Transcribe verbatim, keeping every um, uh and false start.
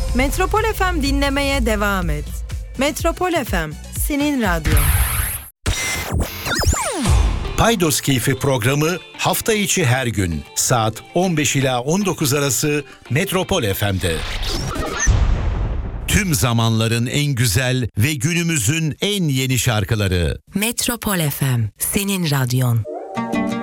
Metropol F M dinlemeye devam et. Metropol F M, senin radyon. Paydos Keyfi programı hafta içi her gün saat on beş ila on dokuz arası Metropol F M'de. Tüm zamanların en güzel ve günümüzün en yeni şarkıları. Metropol F M, senin radyon.